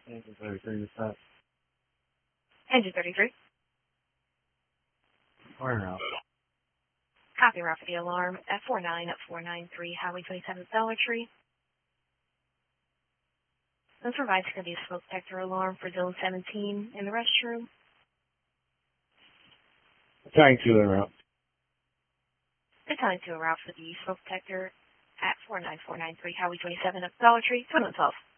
Engine 33 is set. Engine 33. Fire out. Copy route for the alarm at 49493 Highway 27 Dollar Tree. This provides going to be a smoke detector alarm for Zone 17 in the restroom. Trying to the route. They're telling to a route for the smoke detector at 49493 Highway 27 at Dollar Tree, 2112.